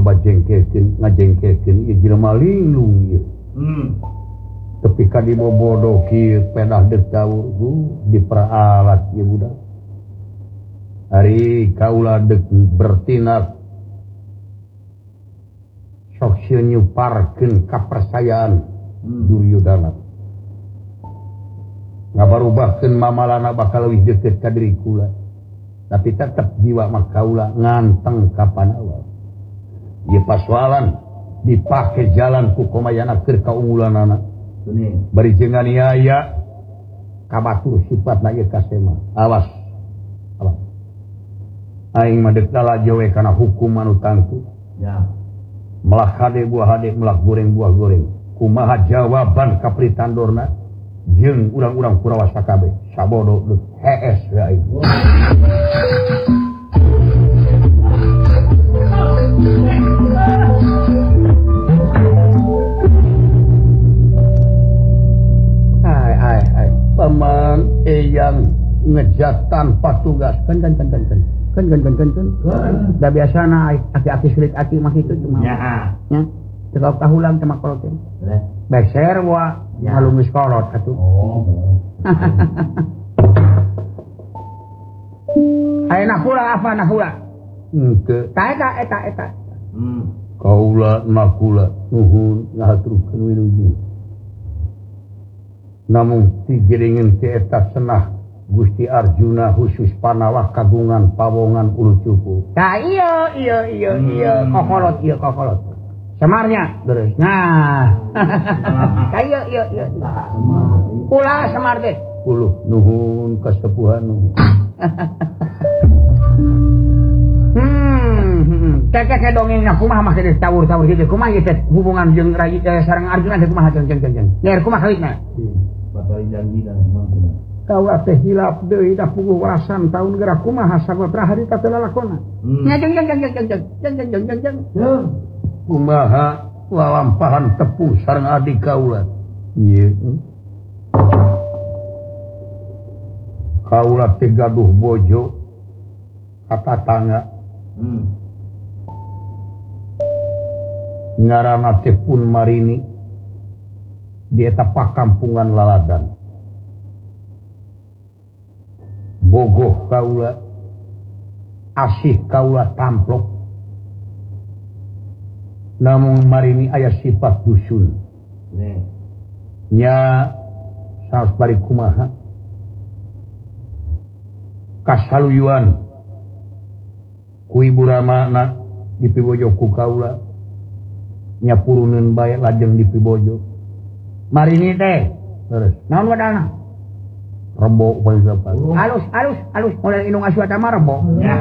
coba ngajengkekeun ieu jelema linglung ieu. Tapi ka dibobodo kieu pedah deuk tawur diperalat ieu budak. Ari kaula deuk bertindak sok sieun nyuparkeun kapercayaan Duryodana. Ngabarubahkeun mamalana bakal leuwih deukeut ka diri kula. Tapi tetep jiwa mah kaula nganteng ka Panawa. Ieu pasoalan dipake jalan ku komayana keur kaunggulanana. Bari jeung aniaya kabatur sifatna ieu kasema. Awas. Aing mah deuk lalajo we kana hukum anu tangtu. Ya. Melak hade buah hade, melak goreng buah goreng. Kumaha jawaban ka pritandorna jeung urang-urang Kurawa sakabeh. Sabodo deuk hees we aing. Paman eyang ngejat tanpa tugas kan da biasana aki-aki sulit aki mah kitu cuma nya cekap kahulang teh makolot teh beser wa ngalungis kolot atuh ayeuna kula apa na kula henteu eta kaula makula nuhun ngahaturkeun wilujeng. Namun digiringin ke eta senah Gusti Arjuna khusus Panawa kagungan pawongan ulu cupu. Nah iya kokolot Semarnya terus. Nah. Iya. Ulah Semar teh. Uluh nuhun kasepuhan nuhun. Cek dongengna kumaha mah teh tawur-tawur kitu. Kumaha ieu teh hubungan jeung sareng Arjuna teh kumaha jeung. Nger kumaha kalitna? Batal janjina mangkuna. Kawa teh hilap deui da puguh warasan taun geura kumaha sababaraha hari teh lalakonna. Nya jeung. Kumaha lalampahan tepung sareng adik kaula. Ieu. Kaula teh gaduh bojo ka tatangga. Ngaranna teh Pun Marini di eta pakampungan laladan. Bogoh kaula, asih kaula tamplok. Namun Marini aya sifat dusun. Nya saos bari kumaha? Kasaluyuan ku ibu ramana dipibojo ku kaula. Nya puruneun bae lajeng dipibojo. Marini teh terus naon wadana rebo poe sapan halus mulai indung Aswata mah rebo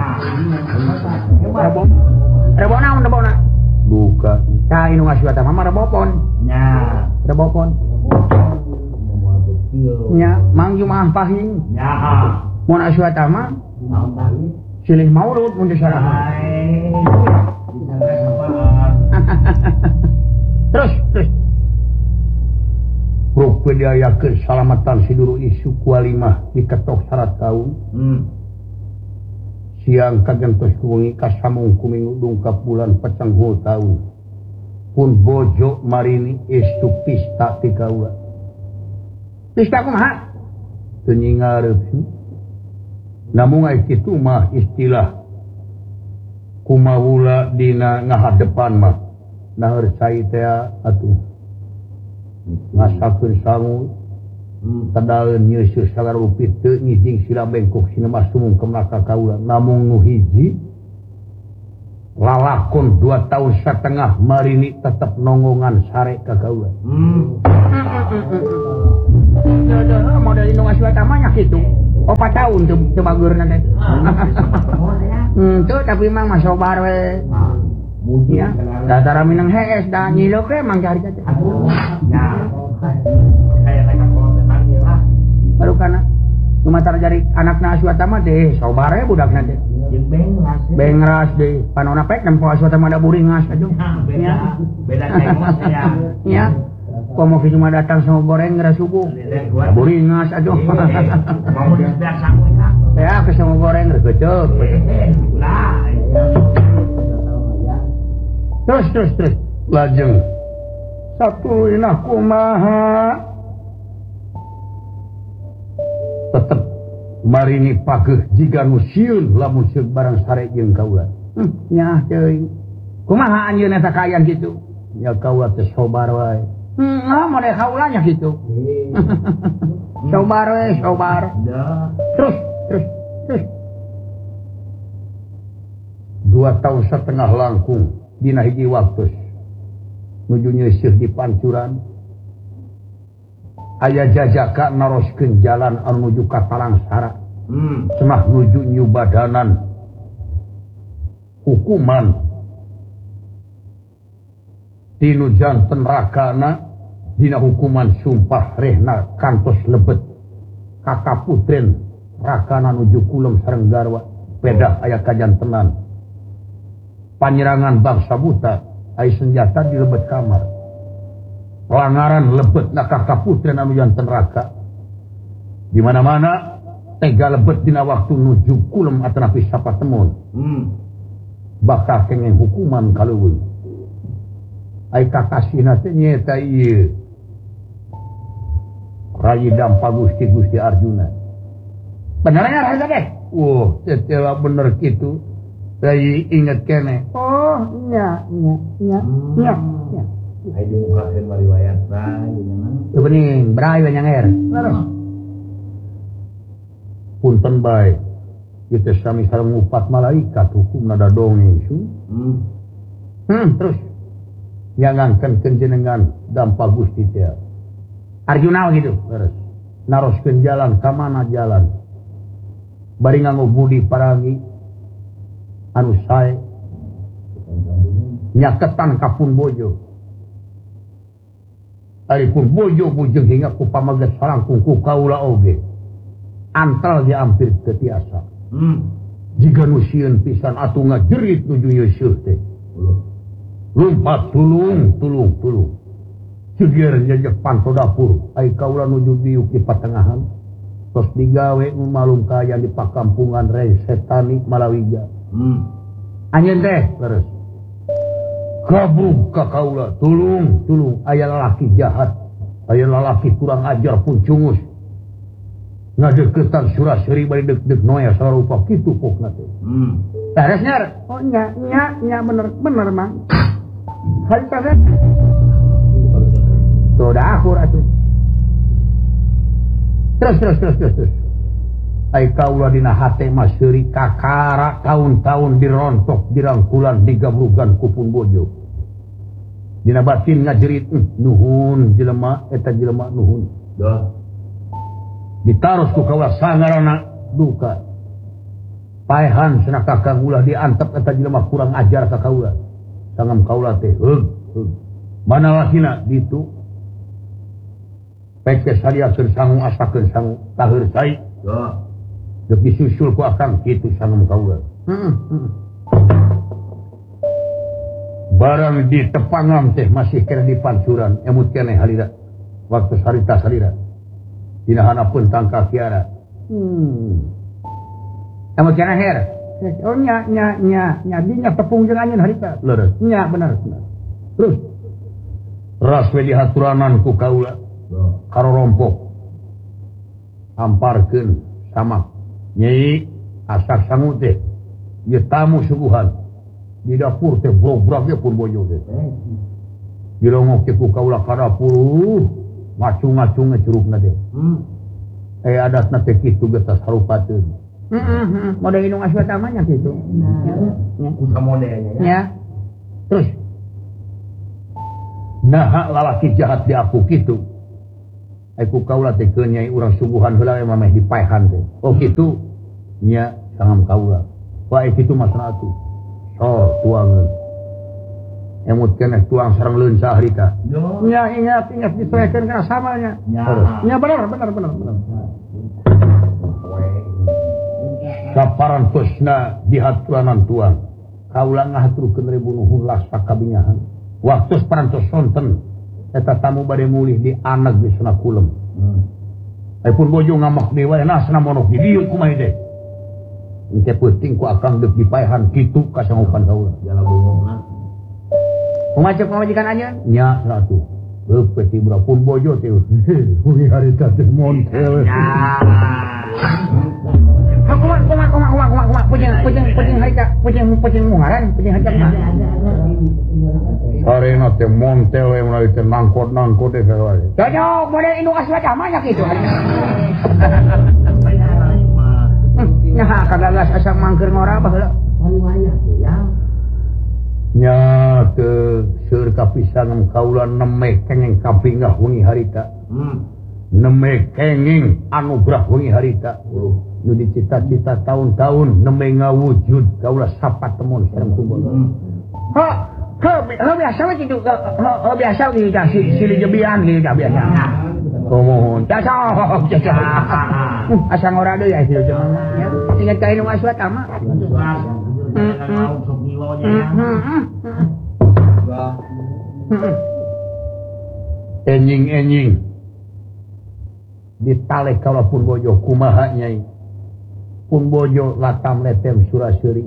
rebo naon rebona buka tah indung Aswata mah rebopon nya rebopon nya mang Jumaah Pahing nya mun Aswata mah naon pahing silih maulud mun disaraha terus Rupedaya keselamatan siduru isu kualimah diketok syarat kaum. Siang kagentos kuwengi kasamung kuminggu dungkap bulan pecenghu tahun. Pun bojo Marini istu pista ti kaula. Pista kumaha? Teu nyingareup. Namun ai kitu mah istilah kumawula dina ngahadepan mah. Naeur cai teh atuh. Ngasakeun sangu tadaeun nyeuseus sagarupit teu nyijing sila bengkok sinema sumungkeun ka kaula namung nu hiji lalakon 2 tahun setengah Marini tetep nongongan sare ka kaula. Model indung Aswata mah nya kitu 4 tahun teu bagurna teh. Teu tapi mang mah sobar we. Ya, datara minang hees dah nyilok we mang cari teh. Ya. Kayak mereka kolot lagi lah. Baru kana lumatar jari anakna Aswata mah teh sobar we budakna teh. Bengras deh. Panona pek nempo Aswata mah da buringas atuh. Ya. Beda tengos ya. Ya. Komo kitu mah datang sama goreng geura subuh. Buringas atuh. Mau disedak sangu ya. Ya, ke sama goreng geura geuceuk. Lah. Terus. Lajeng satuluyna kumaha tetep marini pageuh jiga nu sieun lamun sieun barang sare jeung kaula. Nya teuing. Kumaha anjeun eta kaayaan kitu? Ya kaula teh sobar wae. Model kaulanya gitu. Sobar we, sobar. Terus. 2 tahun setengah langkung dina hiji waktu nuju nyeuseut di pancuran. Aya jajaka naroskeun jalan anu nuju ka Talangsara. Cenah nuju nyubadanan hukuman tinu janten rakana dina hukuman sumpah rehna kantos lebet kakaputren rakana nuju kulem sareng garwa pedah aya kajantenan panyerangan bangsa buta ai senjata di lebet kamar pelanggaran lebet na kakaputren anu janten raka di mana-mana tega lebet dina waktu nuju kulem atanapi sapatemun bakal kenging hukuman kaleuweung ai kakasihna teh nyaeta ieu Rai Dampa Gusti Arjuna. Benernya Rai teh? Setelah bener kitu Rai inget kene. Oh, nya. Ai dimukakeun riwayat Rai nyaman. Teu bening, brai we nyanger. Punten bae. Kitu sami sareng ngupat malaikat hukumna da dongeng su. Terus nyangangkeun jenengan Dampa Gusti teh. Arjuna gitu, terus naroskeun jalan ka mana jalan. Bari nganggo budi parangi anu sae nyaketan ka pun bojo. Ari pun bojo bujeng hingga ku pamaget salangkung ku kaula oge. Antal dia hampir teu tiasa. Jika nu sieun pisan atuh ngajerit nuju Yesus teh. Lumpat tulung. Ceger jajak panto dapur, ai kaula nuju diuk di patengahan. Tos digawe malung kaya di pakampungan rei setani Malawija. Anjeun teh terus. Kabuk ka kaula, tulung, aya lalaki jahat, aya lalaki kurang ajar pun cungus. Ngadeukeutan suraseri bari deuk-deuk noya sarupa kitu pokna teh. Beres nya. Oh nya bener Mang. Hari teh sudah akur atuh. Terus. Ai kaula dina hate mah seuri kakara tahun-tahun dirontok dirangkulan digabrugan ku pun bojo. Dina batin ngajerit nuhun jelema eta jelema nuhun. Ditaros ku kaula sangarana duka. Paehan cenah kakang ulah diantep eta jelema kurang ajar ka kaula. Sangam kaula teh heug. Mana lakina ditu pekes hadiakeun sangu asakeun sangu taheur sai. Dek disusul ku akang kitu sangem kaula. Barang di tepangam teh masih kena di pancuran emut keneh halira. Waktu sarita salira. Dina hanapeun tangka kiara. Emut keneh her. Oh nya dinya tepung jeung anjeun harita. Leres. Nya bener. Terus ras we dihaturanan ku kaula. Karo rompok amparkeun sama nyai asak sangu teh ieu tamu suguhan di dapur teh brog-brog ge pun bojo teh dilongok ku kaula ka dapur ngacung-ngacung curugna teh adatna teh kitu geus sarupateun model indung aswatama nya kitu usaha modelnya ya terus nah lalaki jahat di aku kitu. Aku kaula teh keun nyai urang suguhan heula mah dipaehan teh. Oh kitu nya sangam kaula. Wae kitu masna atuh. So tuangeun. Emut keneh tuang sareng leunsa harita. Nya ingat disesuaikeun kana samanya. Nya bener. Saparantosna dihaturanan tuang. Kaula ngahaturkeun ribu nuhun lasa kabingahan. Waktu parantos sonten eta tamu bade mulih di anak di sana kulem. Ai pun bojo ngamak deui wae nasna monok di dieu kumaha teh. Engke peuting ku akang deuk dipaehan kitu ka sangupan kaula. Jala bongongna. Kumacuk majikan anjeun? Nya satu. Peti berapun bojo teh. Uni harita teh montel. Kumaha pucing harita, pucing mungaran, pucing harita mah. Sarena teh montel we meulawi teh nangkot teh sawae. Cocok model indung aswata mah nya kitu. Nah, kagagas asa mangkeur ngora baheula. Nya teu seur kapisan kaula nemeh kenging kapingah wengi harita. Nemeh kenging anugrah wengi harita. Nu dicita-cita tahun-tahun nemeh ngawujud kaula sapat temun sareng kumpul. Biasa we kitu. Biasa kitu silih jebian kitu biasa. Kumohon. Cocok. Asa ngora deui aya silih jebian. Ingat ka indung aswata mah. Enjing ditalek kalau pun bojo kumaha nyai pun bojo latam letem suraseuri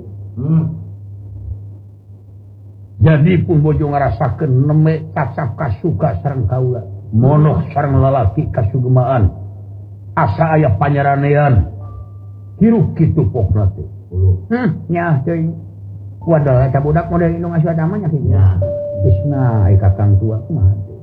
jadi pun bojo ngarasakeun neme tacap kasuka sareng kaula monoh sareng lalaki kasugemaan asa aya panyaranean hirup kitu pokna teh Nya teuing. Wadah eta budak model indung aswata mah nya kitu. Bisna ai kakang tua kumaha teh.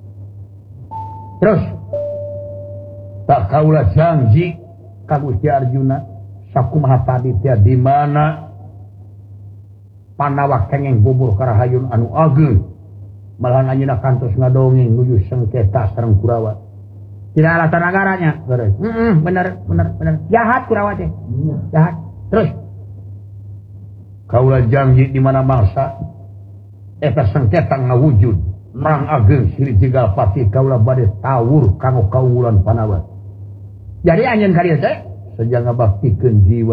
Terus tak kaula janji ka Gusti Arjuna sakumaha tadi teh di mana Pandawa kenging bubur karahayun anu ageng malahan anjeunna kantos ngadongeng nuju sengketa sareng Kurawa. Tidak alasan negaranya. Bener. Jahat Kurawa teh. Jahat. Terus kaula janji di mana mangsa eta sengketa ngawujud perang ageng silih jigal pati kaula bade tawur kanggo kaunggulan Pandawa. Jadi anjeun ka dieu teh saja ngabaktikeun jiwa.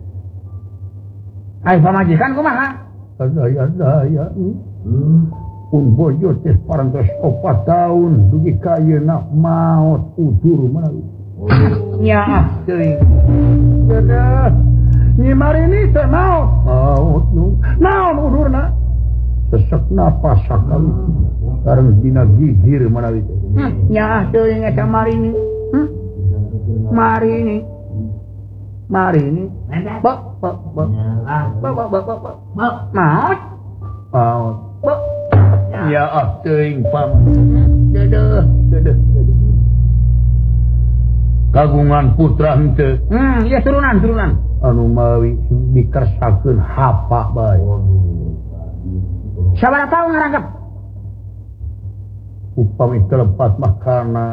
Ai pamajikan kumaha? Daya. Pun bojo teh parantos 4 tahun dugi ka ayeuna maot udur menawi. Nya teuing. Dadah. Nyi marini teh maot nu. Naon udurna? Sesek napas sakali. Sareng dina gigir menawi teh. Nya teuing eta marini. Marini. Bok. Maot. Ya teuing pam. Dedeh. Kagungan putra henteu. Ieu turunan. Anu mawi dikersakeun hapa bae. Sabaraha taun ngarangkep? Upami telepat mah karena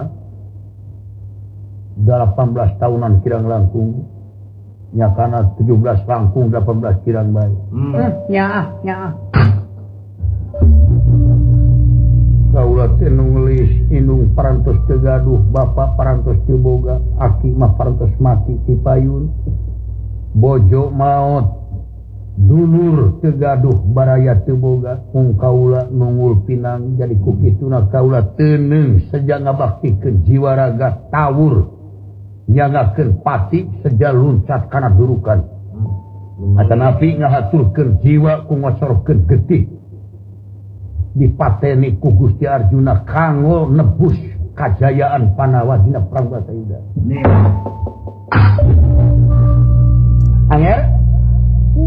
18 tahunan kirang langkung. Nya kana 17 langkung 18 kirang bae. Nya. Kaula teh nu ngelis indung parantos teu gaduh, bapa parantos teu boga, aki mah parantos mati ti payun. Bojo maot, dulur teu gaduh, baraya teu boga, mung kaula nungul pinang jadi ku kituna kaula teuneuh saja ngabaktikeun jiwa raga tawur. Nyangakeun pati saja luncat kana durukan. Atanapi ngahaturkeun jiwa ku ngosorokeun getih. Dipateni ku Gusti Arjuna kanggo nebus kajayaan Pandawa dina perang Bratayuda.